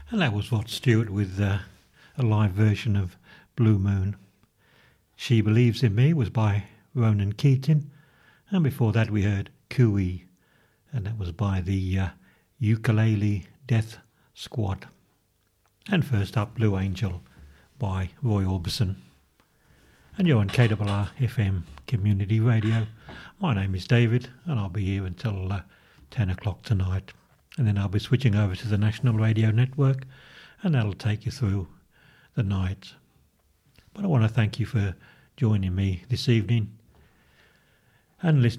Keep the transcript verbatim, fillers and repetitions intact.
And that was Rod Stewart with uh, a live version of Blue Moon. She Believes in Me was by Ronan Keating. And before that we heard Cooey, and that was by the uh, Ukulele Death Squad. And first up, Blue Angel by Roy Orbison. And you're on K R R F M Community Radio. My name is David, and I'll be here until uh, ten o'clock tonight. And then I'll be switching over to the National Radio Network, and that'll take you through the night. But I want to thank you for joining me this evening and listening